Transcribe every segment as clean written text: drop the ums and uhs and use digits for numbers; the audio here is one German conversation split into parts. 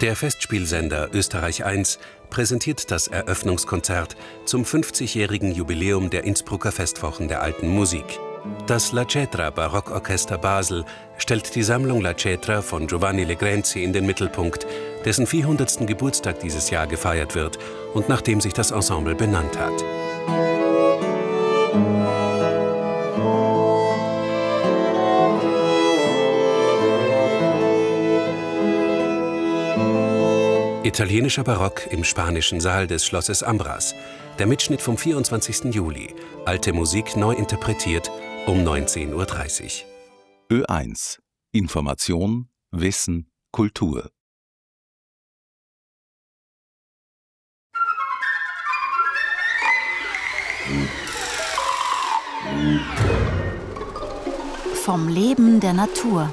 Der Festspielsender Österreich 1 präsentiert das Eröffnungskonzert zum 50-jährigen Jubiläum der Innsbrucker Festwochen der Alten Musik. Das La Cetra Barockorchester Basel stellt die Sammlung La Cetra von Giovanni Legrenzi in den Mittelpunkt, dessen 400. Geburtstag dieses Jahr gefeiert wird und nach dem sich das Ensemble benannt hat. Italienischer Barock im spanischen Saal des Schlosses Ambras. Der Mitschnitt vom 24. Juli. Alte Musik neu interpretiert um 19:30 Uhr. Ö1. Information, Wissen, Kultur. Vom Leben der Natur.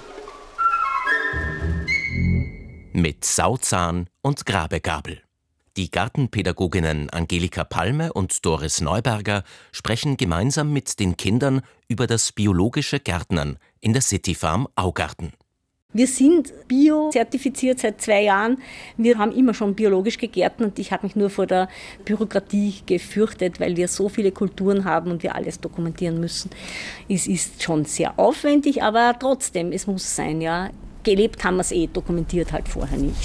Mit Sauzahn und Grabegabel. Die Gartenpädagoginnen Angelika Palme und Doris Neuberger sprechen gemeinsam mit den Kindern über das biologische Gärtnern in der Cityfarm Augarten. Wir sind bio-zertifiziert seit 2 Jahren. Wir haben immer schon biologisch gegärtnet und ich habe mich nur vor der Bürokratie gefürchtet, weil wir so viele Kulturen haben und wir alles dokumentieren müssen. Es ist schon sehr aufwendig, aber trotzdem, es muss sein, ja. Gelebt haben wir es dokumentiert halt vorher nicht.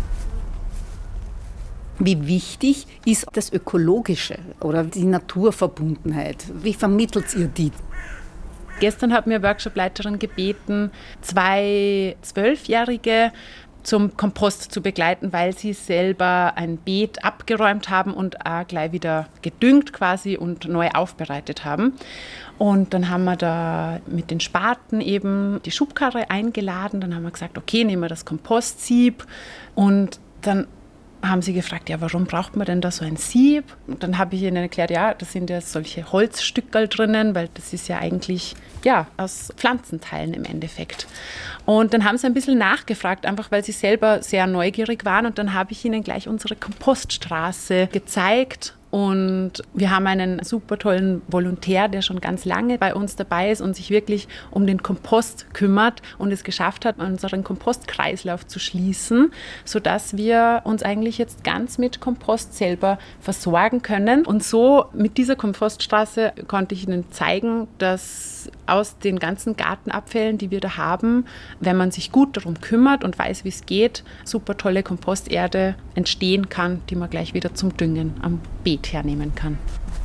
Wie wichtig ist das Ökologische oder die Naturverbundenheit? Wie vermittelt ihr die? Gestern hat mir eine Workshopleiterin gebeten, 2 12-Jährige zum Kompost zu begleiten, weil sie selber ein Beet abgeräumt haben und auch gleich wieder gedüngt quasi und neu aufbereitet haben. Und dann haben wir da mit den Spaten eben die Schubkarre eingeladen. Dann haben wir gesagt, okay, nehmen wir das Kompostsieb. Und dann haben sie gefragt, ja, warum braucht man denn da so ein Sieb? Und dann habe ich ihnen erklärt, ja, das sind ja solche Holzstückerl drinnen, weil das ist ja eigentlich aus Pflanzenteilen im Endeffekt. Und dann haben sie ein bisschen nachgefragt, einfach weil sie selber sehr neugierig waren. Und dann habe ich ihnen gleich unsere Kompoststraße gezeigt. Und wir haben einen super tollen Volontär, der schon ganz lange bei uns dabei ist und sich wirklich um den Kompost kümmert und es geschafft hat, unseren Kompostkreislauf zu schließen, sodass wir uns eigentlich jetzt ganz mit Kompost selber versorgen können. Und so mit dieser Kompoststraße konnte ich Ihnen zeigen, dass aus den ganzen Gartenabfällen, die wir da haben, wenn man sich gut darum kümmert und weiß, wie es geht, super tolle Komposterde entstehen kann, die man gleich wieder zum Düngen am Beet hernehmen kann.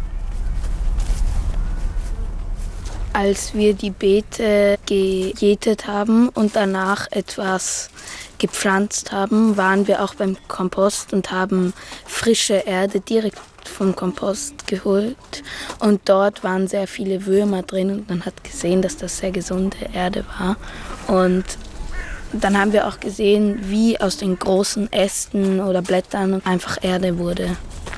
Als wir die Beete gejätet haben und danach etwas gepflanzt haben, waren wir auch beim Kompost und haben frische Erde direkt vom Kompost geholt. Und dort waren sehr viele Würmer drin und man hat gesehen, dass das sehr gesunde Erde war. Und dann haben wir auch gesehen, wie aus den großen Ästen oder Blättern einfach Erde wurde.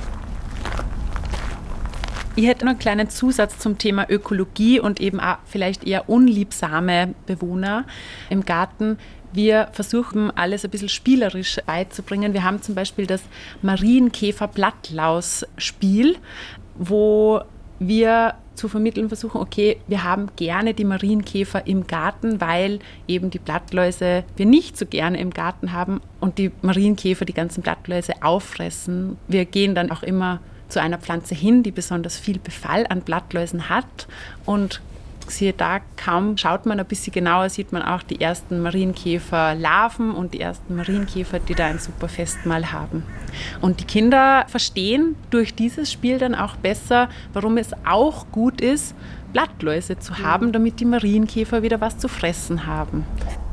Ich hätte noch einen kleinen Zusatz zum Thema Ökologie und eben auch vielleicht eher unliebsame Bewohner im Garten. Wir versuchen, alles ein bisschen spielerisch beizubringen. Wir haben zum Beispiel das Marienkäfer-Blattlaus-Spiel, wo wir zu vermitteln versuchen, okay, wir haben gerne die Marienkäfer im Garten, weil eben die Blattläuse wir nicht so gerne im Garten haben und die Marienkäfer die ganzen Blattläuse auffressen. Wir gehen dann auch immer zu einer Pflanze hin, die besonders viel Befall an Blattläusen hat und siehe da, kaum schaut man ein bisschen genauer, sieht man auch die ersten Marienkäferlarven und die ersten Marienkäfer, die da ein super Festmahl haben. Und die Kinder verstehen durch dieses Spiel dann auch besser, warum es auch gut ist, Blattläuse zu haben, damit die Marienkäfer wieder was zu fressen haben.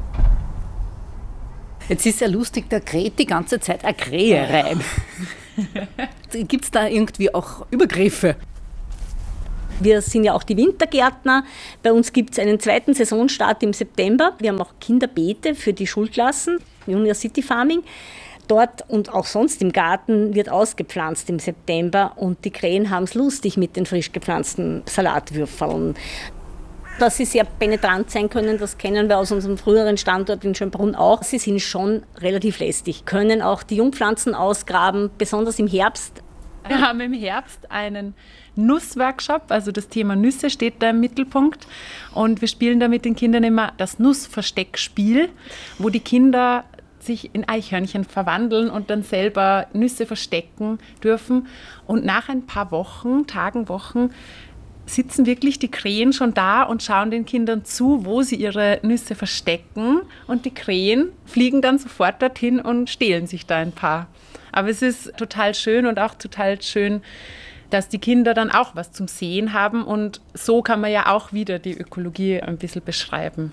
Jetzt ist ja lustig, da kräht die ganze Zeit eine Krähe rein. Gibt es da irgendwie auch Übergriffe? Wir sind ja auch die Wintergärtner. Bei uns gibt es einen 2. Saisonstart im September. Wir haben auch Kinderbeete für die Schulklassen, Junior City Farming. Dort und auch sonst im Garten wird ausgepflanzt im September und die Krähen haben es lustig mit den frisch gepflanzten Salatwürfeln. Dass sie sehr penetrant sein können, das kennen wir aus unserem früheren Standort in Schönbrunn auch. Sie sind schon relativ lästig, können auch die Jungpflanzen ausgraben, besonders im Herbst. Wir haben im Herbst einen Nussworkshop, also das Thema Nüsse steht da im Mittelpunkt. Und wir spielen da mit den Kindern immer das Nussversteckspiel, wo die Kinder sich in Eichhörnchen verwandeln und dann selber Nüsse verstecken dürfen. Und nach ein paar Wochen, Wochen, sitzen wirklich die Krähen schon da und schauen den Kindern zu, wo sie ihre Nüsse verstecken. Und die Krähen fliegen dann sofort dorthin und stehlen sich da ein paar. Aber es ist total schön und auch total schön, dass die Kinder dann auch was zum Sehen haben. Und so kann man ja auch wieder die Ökologie ein bisschen beschreiben.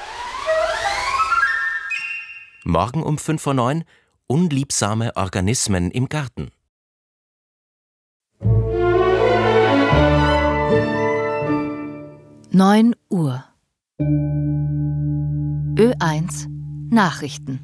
Morgen um 5:09 Uhr unliebsame Organismen im Garten. Neun Uhr. Ö1 Nachrichten.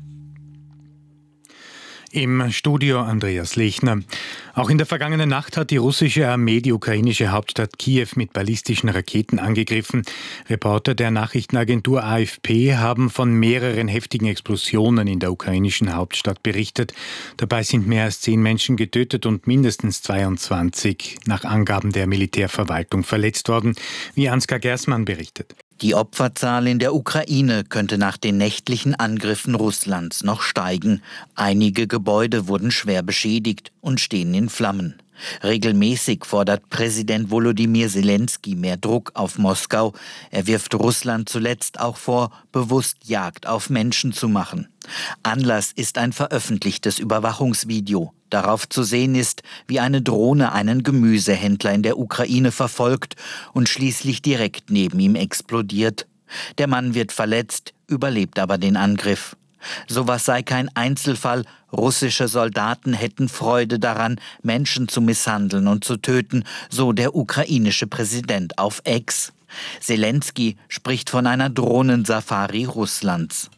Im Studio Andreas Lechner. Auch in der vergangenen Nacht hat die russische Armee die ukrainische Hauptstadt Kiew mit ballistischen Raketen angegriffen. Reporter der Nachrichtenagentur AFP haben von mehreren heftigen Explosionen in der ukrainischen Hauptstadt berichtet. Dabei sind mehr als 10 Menschen getötet und mindestens 22 nach Angaben der Militärverwaltung verletzt worden, wie Ansgar Gersmann berichtet. Die Opferzahl in der Ukraine könnte nach den nächtlichen Angriffen Russlands noch steigen. Einige Gebäude wurden schwer beschädigt und stehen in Flammen. Regelmäßig fordert Präsident Volodymyr Zelensky mehr Druck auf Moskau. Er wirft Russland zuletzt auch vor, bewusst Jagd auf Menschen zu machen. Anlass ist ein veröffentlichtes Überwachungsvideo. Darauf zu sehen ist, wie eine Drohne einen Gemüsehändler in der Ukraine verfolgt und schließlich direkt neben ihm explodiert. Der Mann wird verletzt, überlebt aber den Angriff. Sowas sei kein Einzelfall. Russische Soldaten hätten Freude daran, Menschen zu misshandeln und zu töten, so der ukrainische Präsident auf X. Zelensky spricht von einer Drohnensafari Russlands.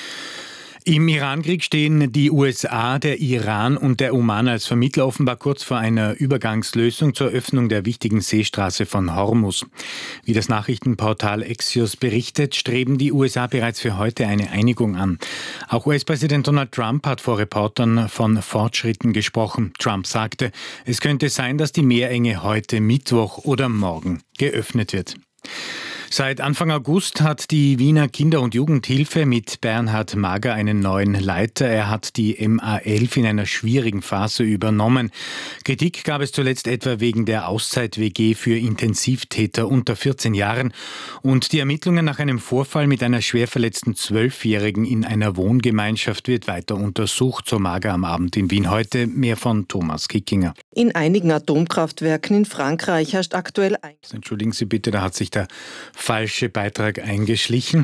Im Irankrieg stehen die USA, der Iran und der Oman als Vermittler offenbar kurz vor einer Übergangslösung zur Öffnung der wichtigen Seestraße von Hormuz. Wie das Nachrichtenportal Axios berichtet, streben die USA bereits für heute eine Einigung an. Auch US-Präsident Donald Trump hat vor Reportern von Fortschritten gesprochen. Trump sagte, es könnte sein, dass die Meerenge heute Mittwoch oder morgen geöffnet wird. Seit Anfang August hat die Wiener Kinder- und Jugendhilfe mit Bernhard Mager einen neuen Leiter. Er hat die MA11 in einer schwierigen Phase übernommen. Kritik gab es zuletzt etwa wegen der Auszeit-WG für Intensivtäter unter 14 Jahren. Und die Ermittlungen nach einem Vorfall mit einer schwer verletzten 12-Jährigen in einer Wohngemeinschaft wird weiter untersucht, so Mager am Abend in Wien. Heute mehr von Thomas Kickinger. In einigen Atomkraftwerken in Frankreich herrscht aktuell Entschuldigen Sie bitte, da hat sich der falsche Beitrag eingeschlichen.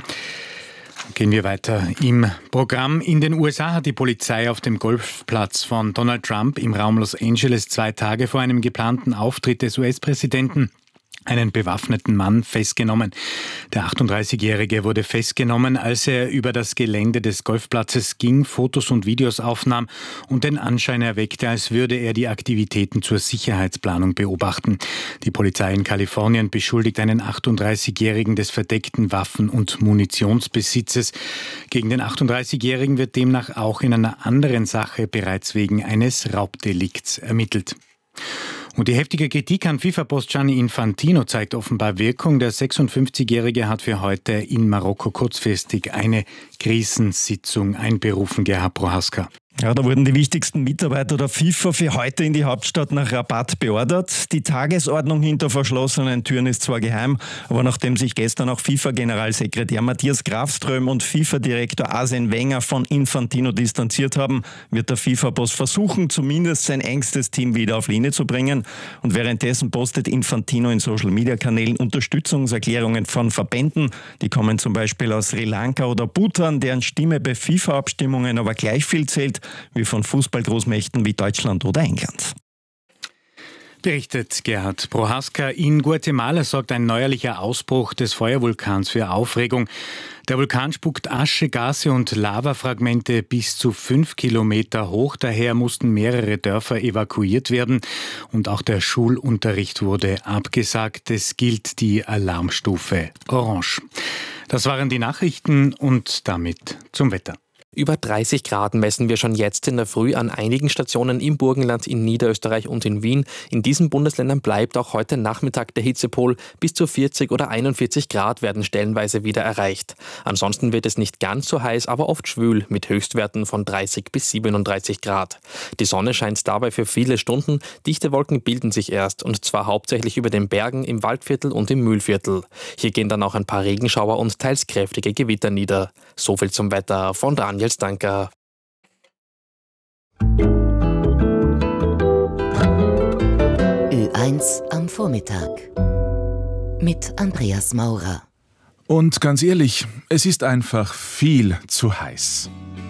Gehen wir weiter im Programm. In den USA hat die Polizei auf dem Golfplatz von Donald Trump im Raum Los Angeles 2 Tage vor einem geplanten Auftritt des US-Präsidenten einen bewaffneten Mann festgenommen. Der 38-Jährige wurde festgenommen, als er über das Gelände des Golfplatzes ging, Fotos und Videos aufnahm und den Anschein erweckte, als würde er die Aktivitäten zur Sicherheitsplanung beobachten. Die Polizei in Kalifornien beschuldigt einen 38-Jährigen des verdeckten Waffen- und Munitionsbesitzes. Gegen den 38-Jährigen wird demnach auch in einer anderen Sache bereits wegen eines Raubdelikts ermittelt. Und die heftige Kritik an FIFA-Boss Gianni Infantino zeigt offenbar Wirkung. Der 56-Jährige hat für heute in Marokko kurzfristig eine Krisensitzung einberufen, Gerhard Prohaska. Ja, da wurden die wichtigsten Mitarbeiter der FIFA für heute in die Hauptstadt nach Rabat beordert. Die Tagesordnung hinter verschlossenen Türen ist zwar geheim, aber nachdem sich gestern auch FIFA-Generalsekretär Matthias Grafström und FIFA-Direktor Arsene Wenger von Infantino distanziert haben, wird der FIFA-Boss versuchen, zumindest sein engstes Team wieder auf Linie zu bringen. Und währenddessen postet Infantino in Social-Media-Kanälen Unterstützungserklärungen von Verbänden. Die kommen zum Beispiel aus Sri Lanka oder Bhutan, deren Stimme bei FIFA-Abstimmungen aber gleich viel zählt wie von Fußballgroßmächten wie Deutschland oder England. Berichtet Gerhard Prohaska. In Guatemala sorgt ein neuerlicher Ausbruch des Feuervulkans für Aufregung. Der Vulkan spuckt Asche, Gase und Lavafragmente bis zu 5 Kilometer hoch. Daher mussten mehrere Dörfer evakuiert werden. Und auch der Schulunterricht wurde abgesagt. Es gilt die Alarmstufe Orange. Das waren die Nachrichten und damit zum Wetter. Über 30 Grad messen wir schon jetzt in der Früh an einigen Stationen im Burgenland, in Niederösterreich und in Wien. In diesen Bundesländern bleibt auch heute Nachmittag der Hitzepol. Bis zu 40 oder 41 Grad werden stellenweise wieder erreicht. Ansonsten wird es nicht ganz so heiß, aber oft schwül mit Höchstwerten von 30 bis 37 Grad. Die Sonne scheint dabei für viele Stunden. Dichte Wolken bilden sich erst, und zwar hauptsächlich über den Bergen, im Waldviertel und im Mühlviertel. Hier gehen dann auch ein paar Regenschauer und teils kräftige Gewitter nieder. So viel zum Wetter von Daniel Stanker. Ö1 am Vormittag mit Andreas Maurer. Und ganz ehrlich, es ist einfach viel zu heiß.